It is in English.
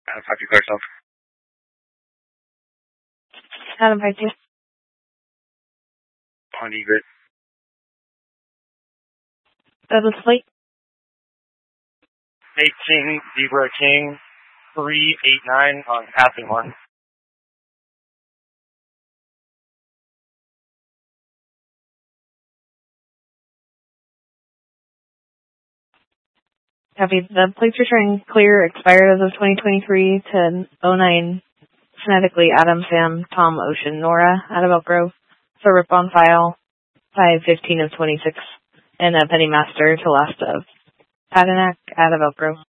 Adam 5 declare self. Adam 5 2. On egret. Douglas Fleet. 18 Zebra King 389 on passing 1. Copy. The plates returning clear, expired as of 2023 to 09 phonetically Adam, Sam, Tom, Ocean, Nora, out of Elk Grove. So rip on file 5/15 of 26 and a Penny Master to last of Padenac, out of Elk Grove.